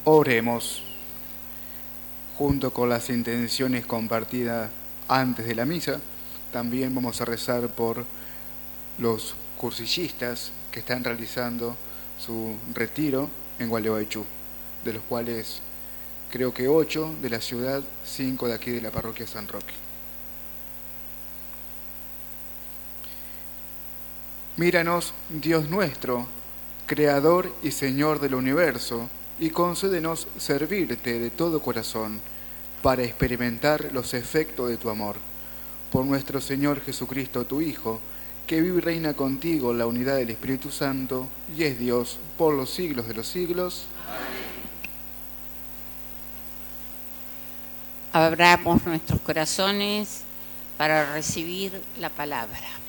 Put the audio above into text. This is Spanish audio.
Oremos. Junto con las intenciones compartidas antes de la misa, también vamos a rezar por los cursillistas que están realizando su retiro en Gualeguaychú, de los cuales creo que 8 de la ciudad, 5 de aquí de la parroquia San Roque. Míranos, Dios nuestro, Creador y Señor del universo, y concédenos servirte de todo corazón para experimentar los efectos de tu amor. Por nuestro Señor Jesucristo, tu Hijo, que vive y reina contigo en la unidad del Espíritu Santo, y es Dios por los siglos de los siglos. Abramos nuestros corazones para recibir la palabra.